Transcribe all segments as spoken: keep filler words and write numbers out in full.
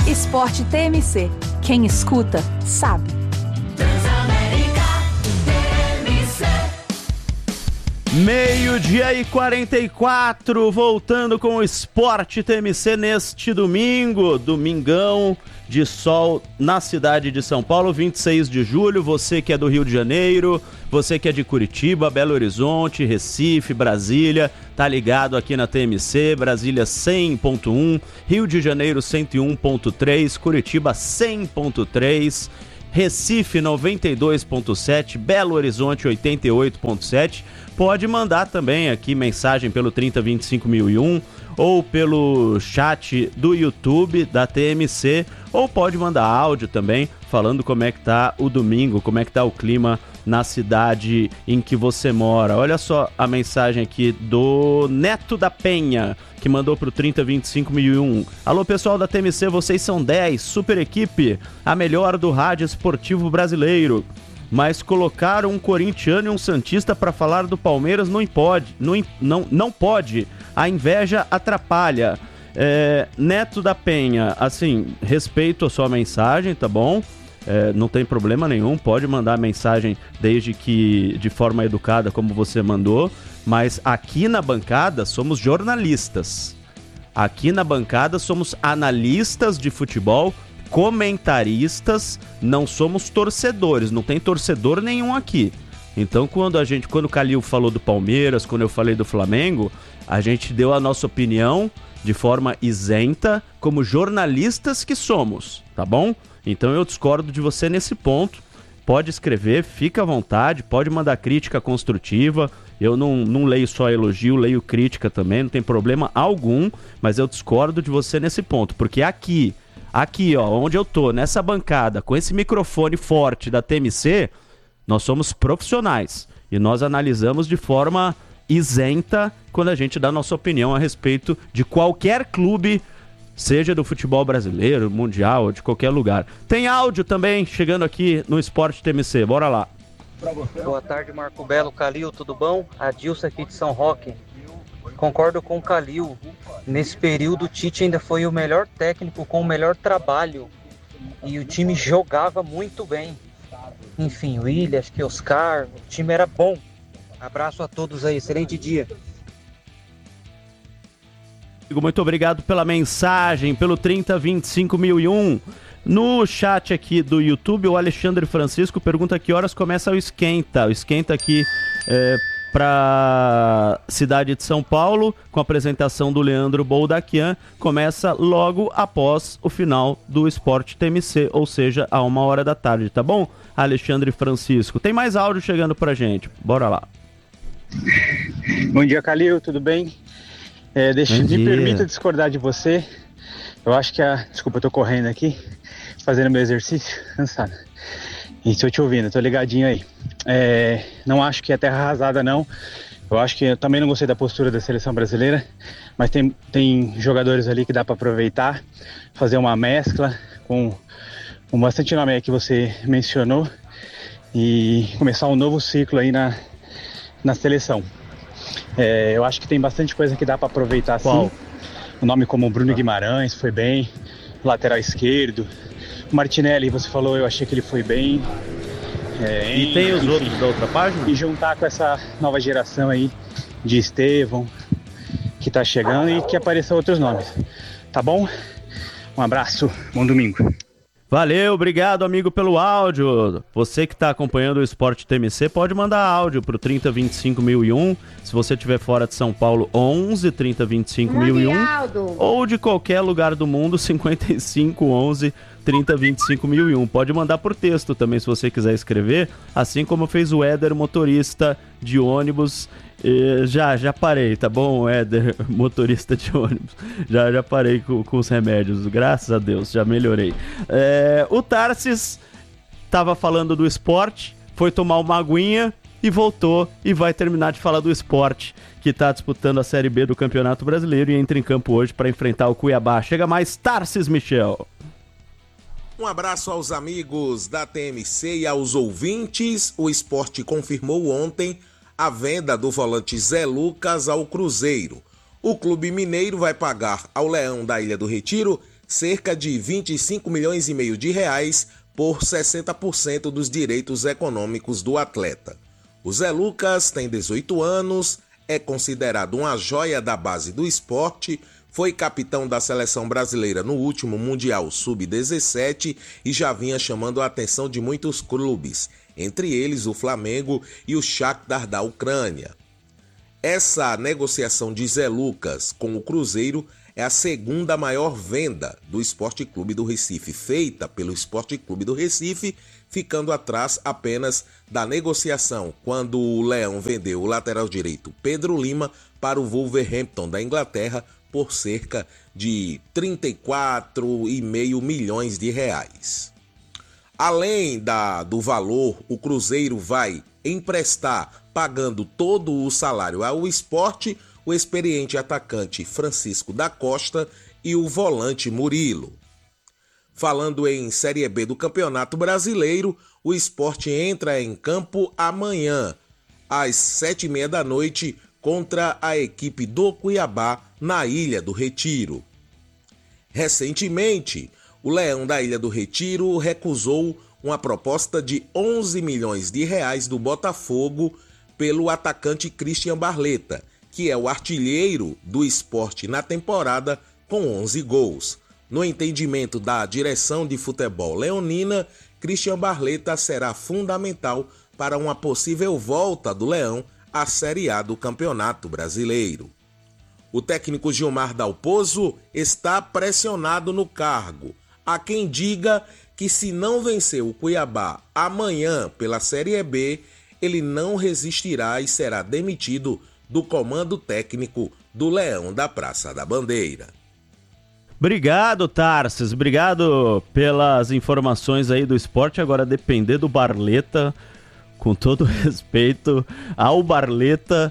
Esporte T M C. Quem escuta, sabe. Meio-dia e quarenta e quatro, voltando com o Esporte T M C neste domingo, domingão de sol na cidade de São Paulo, vinte e seis de julho. Você que é do Rio de Janeiro, você que é de Curitiba, Belo Horizonte, Recife, Brasília, tá ligado aqui na T M C, Brasília cem ponto um, Rio de Janeiro cento e um ponto três, Curitiba cem ponto três, Recife noventa e dois ponto sete, Belo Horizonte oitenta e oito ponto sete. Pode mandar também aqui mensagem pelo trinta, vinte e cinco mil e um ou pelo chat do YouTube da T M C, ou pode mandar áudio também falando como é que tá o domingo, como é que tá o clima na cidade em que você mora. Olha só a mensagem aqui do Neto da Penha, que mandou pro trinta, vinte e cinco mil e um. Alô, pessoal da T M C, vocês são dez, super equipe, a melhor do rádio esportivo brasileiro. Mas colocar um corintiano e um santista para falar do Palmeiras não pode, não, não, não pode. A inveja atrapalha. É, Neto da Penha, assim, respeito a sua mensagem, tá bom? É, não tem problema nenhum, pode mandar mensagem desde que de forma educada, como você mandou. Mas aqui na bancada somos jornalistas. Aqui na bancada somos analistas de futebol, comentaristas, não somos torcedores, não tem torcedor nenhum aqui. Então quando a gente, quando o Calil falou do Palmeiras, quando eu falei do Flamengo, a gente deu a nossa opinião de forma isenta, como jornalistas que somos, tá bom? Então eu discordo de você nesse ponto. Pode escrever, fica à vontade, pode mandar crítica construtiva. Eu não, não leio só elogio, leio crítica também, não tem problema algum, mas eu discordo de você nesse ponto, porque aqui Aqui, ó, onde eu tô, nessa bancada, com esse microfone forte da T M C, nós somos profissionais e nós analisamos de forma isenta quando a gente dá nossa opinião a respeito de qualquer clube, seja do futebol brasileiro, mundial ou de qualquer lugar. Tem áudio também chegando aqui no Esporte T M C, bora lá. Boa tarde, Marco Belo, Calil, tudo bom? Adilson aqui de São Roque. Concordo com o Calil. Nesse período o Tite ainda foi o melhor técnico com o melhor trabalho e o time jogava muito bem. Enfim, William, acho que Oscar, o time era bom. Abraço a todos aí, excelente dia. Muito obrigado pela mensagem, pelo trinta, vinte e cinco mil e um. No chat aqui do YouTube, o Alexandre Francisco pergunta que horas começa o Esquenta. O Esquenta aqui é para cidade de São Paulo, com a apresentação do Leandro Boldaquian, começa logo após o final do Esporte T M C, ou seja, a uma hora da tarde, tá bom? Alexandre Francisco. Tem mais áudio chegando pra gente, bora lá. Bom dia, Calil, tudo bem? É, deixa, me permita discordar de você. Eu acho que a... Desculpa, eu tô correndo aqui, fazendo meu exercício, cansado. E estou te ouvindo, tô ligadinho aí. É, não acho que é terra arrasada, não. Eu acho que eu também não gostei da postura da seleção brasileira, mas tem, tem jogadores ali que dá para aproveitar, fazer uma mescla com, com bastante nome aí que você mencionou e começar um novo ciclo aí na, na seleção. É, eu acho que tem bastante coisa que dá para aproveitar. Qual? Sim. Um nome como Bruno Guimarães foi bem, lateral esquerdo. O Martinelli, você falou, eu achei que ele foi bem. É, e em, tem os enfim, outros da outra página? E juntar com essa nova geração aí de Estevão, que tá chegando, e que apareçam outros nomes. Tá bom? Um abraço, bom domingo. Valeu, obrigado, amigo, pelo áudio. Você que está acompanhando o Esporte T M C pode mandar áudio pro trinta, vinte e cinco mil e um. Se você estiver fora de São Paulo, onze, trinta, vinte e cinco mil e um. Ou de qualquer lugar do mundo, cinquenta e cinco, onze, trinta, vinte e cinco mil e um. Pode mandar por texto também, se você quiser escrever, assim como fez o Éder, motorista de ônibus. E já, já parei, tá bom, Éder, motorista de ônibus. Já, já parei com, com os remédios, graças a Deus, já melhorei. É, o Tarsis tava falando do esporte, foi tomar uma aguinha e voltou e vai terminar de falar do esporte, que tá disputando a Série B do Campeonato Brasileiro e entra em campo hoje para enfrentar o Cuiabá. Chega mais, Tarsis, Michel. Um abraço aos amigos da T M C e aos ouvintes. O esporte confirmou ontem a venda do volante Zé Lucas ao Cruzeiro. O clube mineiro vai pagar ao Leão da Ilha do Retiro cerca de vinte e cinco milhões e meio de reais por sessenta por cento dos direitos econômicos do atleta. O Zé Lucas tem dezoito anos, é considerado uma joia da base do esporte, foi capitão da seleção brasileira no último Mundial sub dezessete e já vinha chamando a atenção de muitos clubes, entre eles o Flamengo e o Shakhtar da Ucrânia. Essa negociação de Zé Lucas com o Cruzeiro é a segunda maior venda do Sport Clube do Recife, feita pelo Sport Clube do Recife, ficando atrás apenas da negociação quando o Leão vendeu o lateral direito Pedro Lima para o Wolverhampton da Inglaterra por cerca de trinta e quatro vírgula cinco milhões de reais. Além da, do valor, o Cruzeiro vai emprestar, pagando todo o salário ao Sport, o experiente atacante Francisco da Costa e o volante Murilo. Falando em Série B do Campeonato Brasileiro, o Sport entra em campo amanhã, às sete e meia da noite, contra a equipe do Cuiabá, na Ilha do Retiro. Recentemente, o Leão da Ilha do Retiro recusou uma proposta de onze milhões de reais do Botafogo pelo atacante Christian Barleta, que é o artilheiro do Sport na temporada com onze gols. No entendimento da direção de futebol leonina, Christian Barleta será fundamental para uma possível volta do Leão à Série A do Campeonato Brasileiro. O técnico Gilmar Dalpozo está pressionado no cargo. Há quem diga que se não vencer o Cuiabá amanhã pela Série B, ele não resistirá e será demitido do comando técnico do Leão da Praça da Bandeira. Obrigado, Tarsis. Obrigado pelas informações aí do esporte. Agora, depender do Barleta, com todo respeito ao Barleta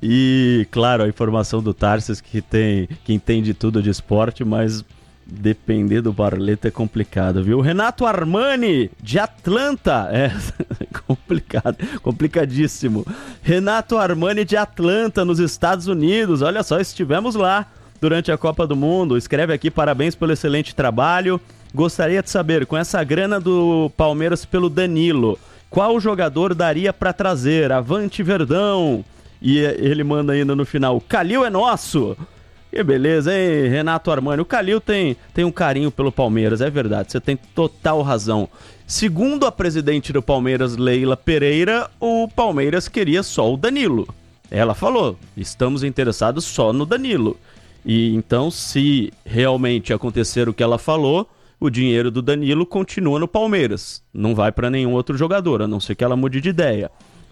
e, claro, a informação do Tarsis que, tem, que entende tudo de esporte, mas depender do Barleta é complicado, viu? Renato Armani, de Atlanta, é complicado, complicadíssimo. Renato Armani, de Atlanta, nos Estados Unidos, olha só, estivemos lá durante a Copa do Mundo, escreve aqui, parabéns pelo excelente trabalho, gostaria de saber, com essa grana do Palmeiras pelo Danilo, qual jogador daria para trazer? Avante Verdão! E ele manda ainda no final, Calil é nosso! Que beleza, hein, Renato Armani? O Calil tem, tem um carinho pelo Palmeiras, é verdade, você tem total razão. Segundo a presidente do Palmeiras, Leila Pereira, o Palmeiras queria só o Danilo. Ela falou, estamos interessados só no Danilo. E então, se realmente acontecer o que ela falou, o dinheiro do Danilo continua no Palmeiras. Não vai para nenhum outro jogador, a não ser que ela mude de ideia.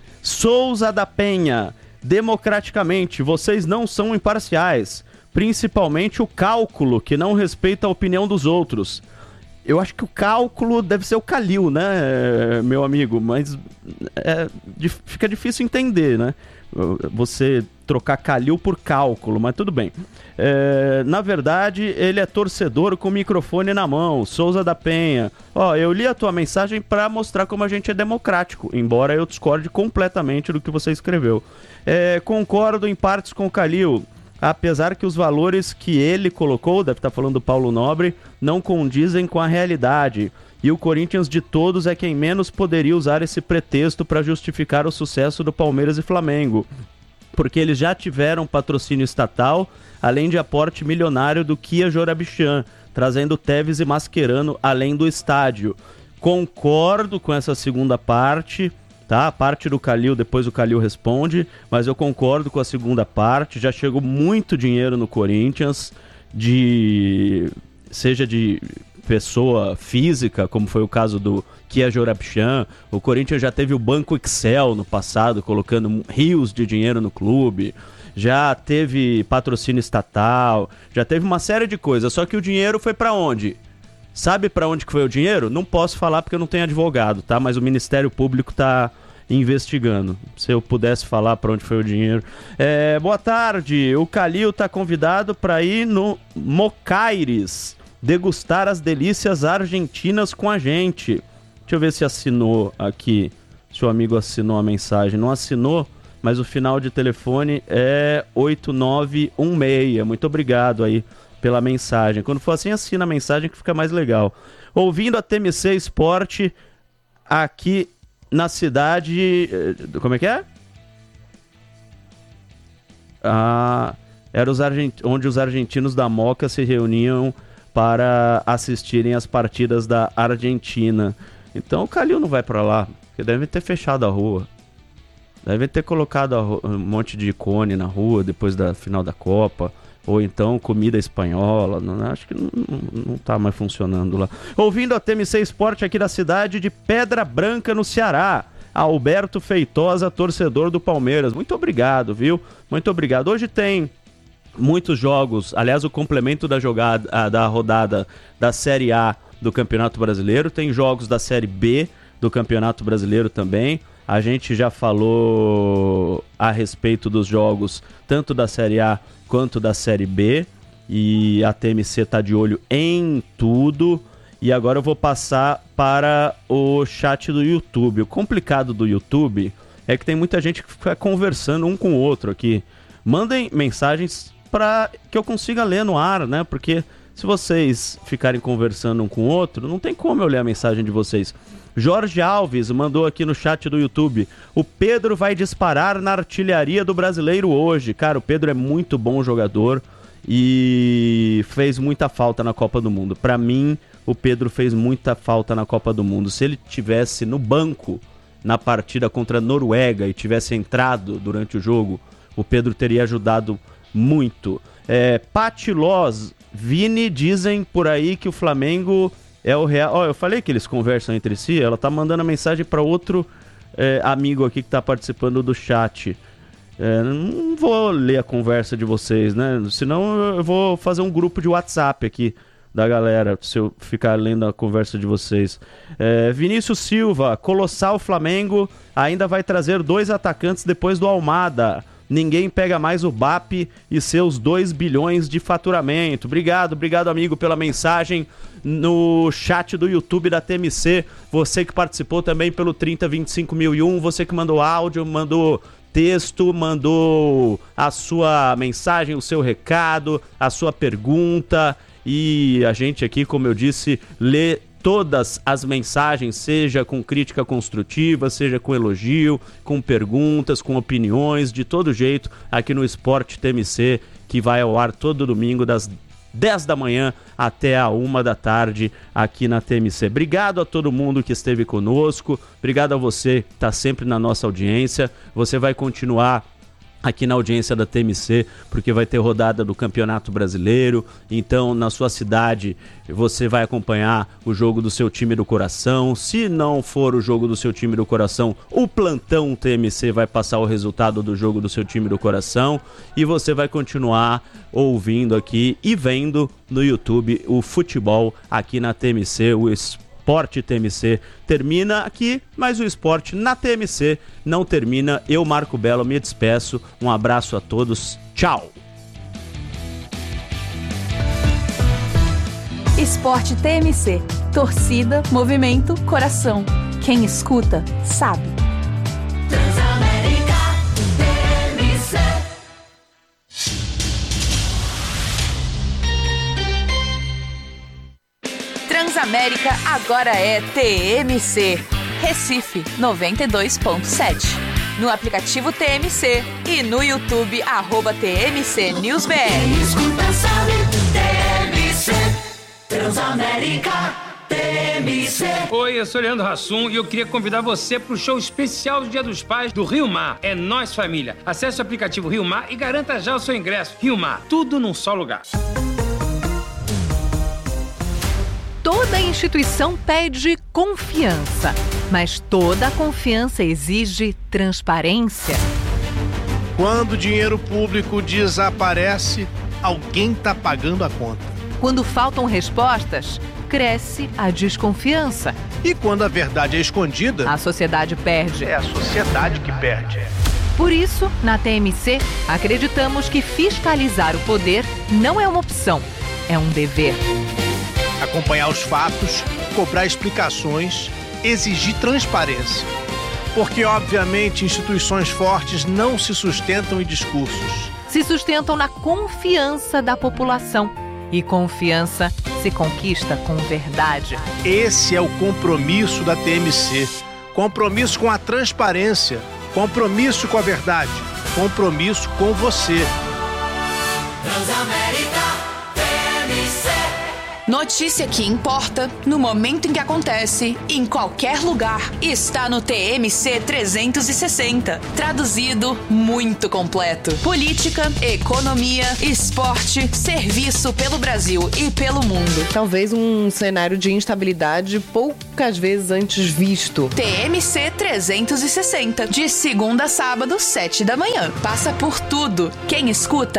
Souza da Penha, democraticamente, vocês não são imparciais. Principalmente o cálculo, que não respeita a opinião dos outros. Eu acho que o cálculo deve ser o Calil, né, meu amigo? Mas é, fica difícil entender, né? Você trocar Calil por cálculo, mas tudo bem. É, na verdade, ele é torcedor com o microfone na mão. Souza da Penha. Ó, eu li a tua mensagem para mostrar como a gente é democrático, embora eu discorde completamente do que você escreveu. É, concordo em partes com o Calil, apesar que os valores que ele colocou, deve estar falando do Paulo Nobre, não condizem com a realidade. E o Corinthians de todos é quem menos poderia usar esse pretexto para justificar o sucesso do Palmeiras e Flamengo, porque eles já tiveram patrocínio estatal, além de aporte milionário do Kia Jorabichã, trazendo Tevez e Mascherano além do estádio. Concordo com essa segunda parte, tá? A parte do Calil, depois o Calil responde, mas eu concordo com a segunda parte. Já chegou muito dinheiro no Corinthians, de seja de pessoa física, como foi o caso do Kia Jorabichã. O Corinthians já teve o Banco Excel no passado, colocando rios de dinheiro no clube. Já teve patrocínio estatal, já teve uma série de coisas. Só que o dinheiro foi para onde? Sabe para onde que foi o dinheiro? Não posso falar porque eu não tenho advogado, tá? Mas o Ministério Público tá investigando. Se eu pudesse falar para onde foi o dinheiro. É, boa tarde. O Calil tá convidado para ir no Mocaires degustar as delícias argentinas com a gente. Deixa eu ver se assinou aqui. Se o amigo assinou a mensagem. Não assinou, mas o final de telefone é oito nove um seis. Muito obrigado aí pela mensagem. Quando for assim, assina a mensagem que fica mais legal. Ouvindo a T M C Esporte aqui na cidade... Como é que é? Ah, era os argent... onde os argentinos da Moca se reuniam para assistirem as partidas da Argentina. Então o Calil não vai para lá, porque devem ter fechado a rua. Devem ter colocado ru... um monte de cone na rua depois da final da Copa. Ou então comida espanhola. Não, acho que não, não, não tá mais funcionando lá. Ouvindo a T M C Esporte aqui da cidade de Pedra Branca, no Ceará. Alberto Feitosa, torcedor do Palmeiras. Muito obrigado, viu? Muito obrigado. Hoje tem muitos jogos. Aliás, o complemento da, jogada, da rodada da Série A do Campeonato Brasileiro. Tem jogos da Série B do Campeonato Brasileiro também. A gente já falou a respeito dos jogos tanto da Série A quanto da Série B. E a T M C está de olho em tudo. E agora eu vou passar para o chat do YouTube. O complicado do YouTube é que tem muita gente que fica conversando um com o outro aqui. Mandem mensagens para que eu consiga ler no ar, né? Porque se vocês ficarem conversando um com o outro, não tem como eu ler a mensagem de vocês. Jorge Alves mandou aqui no chat do YouTube: o Pedro vai disparar na artilharia do Brasileiro hoje. Cara, o Pedro é muito bom jogador e fez muita falta na Copa do Mundo. Para mim, o Pedro fez muita falta na Copa do Mundo. Se ele tivesse no banco na partida contra a Noruega e tivesse entrado durante o jogo, o Pedro teria ajudado muito. É, Pati Loz, Vini, dizem por aí que o Flamengo é o real... Ó, oh, eu falei que eles conversam entre si, ela tá mandando a mensagem para outro é, amigo aqui que tá participando do chat. É, não vou ler a conversa de vocês, né? Senão eu vou fazer um grupo de WhatsApp aqui da galera, se eu ficar lendo a conversa de vocês. É, Vinícius Silva, colossal Flamengo, ainda vai trazer dois atacantes depois do Almada. Ninguém pega mais o B A P e seus dois bilhões de faturamento. Obrigado, obrigado amigo pela mensagem no chat do YouTube da T M C. Você que participou também pelo trinta, vinte e cinco mil e um, você que mandou áudio, mandou texto, mandou a sua mensagem, o seu recado, a sua pergunta. E a gente aqui, como eu disse, lê todas as mensagens, seja com crítica construtiva, seja com elogio, com perguntas, com opiniões, de todo jeito, aqui no Esporte T M C, que vai ao ar todo domingo das dez da manhã até a uma da tarde aqui na T M C. Obrigado a todo mundo que esteve conosco, obrigado a você que está sempre na nossa audiência. Você vai continuar aqui na audiência da T M C, porque vai ter rodada do Campeonato Brasileiro. Então, na sua cidade, você vai acompanhar o jogo do seu time do coração. Se não for o jogo do seu time do coração, o plantão T M C vai passar o resultado do jogo do seu time do coração. E você vai continuar ouvindo aqui e vendo no YouTube o futebol aqui na T M C, o Esporte T M C termina aqui, mas o esporte na T M C não termina. Eu, Marco Belo, me despeço. Um abraço a todos. Tchau! Esporte T M C. Torcida, movimento, coração. Quem escuta, sabe. Transamérica T M C. Transamérica agora é T M C. Recife noventa e dois ponto sete. No aplicativo T M C e no YouTube, arroba T M C News B R. Quem escuta sabe, T M C. Transamérica T M C. Oi, eu sou Leandro Hassum e eu queria convidar você para o show especial do Dia dos Pais do Rio Mar. É Nós Família. Acesse o aplicativo Rio Mar e garanta já o seu ingresso. Rio Mar, tudo num só lugar. Toda instituição pede confiança, mas toda confiança exige transparência. Quando o dinheiro público desaparece, alguém está pagando a conta. Quando faltam respostas, cresce a desconfiança. E quando a verdade é escondida, a sociedade perde. É a sociedade que perde. Por isso, na T M C, acreditamos que fiscalizar o poder não é uma opção, é um dever. Acompanhar os fatos, cobrar explicações, exigir transparência. Porque, obviamente, instituições fortes não se sustentam em discursos. Se sustentam na confiança da população. E confiança se conquista com verdade. Esse é o compromisso da T M C. Compromisso com a transparência, compromisso com a verdade, compromisso com você. Transamérica T M C. Notícia que importa, no momento em que acontece, em qualquer lugar, está no T M C trezentos e sessenta. Traduzido, muito completo. Política, economia, esporte, serviço pelo Brasil e pelo mundo. Talvez um cenário de instabilidade poucas vezes antes visto. T M C trezentos e sessenta, de segunda a sábado, sete da manhã. Passa por tudo. Quem escuta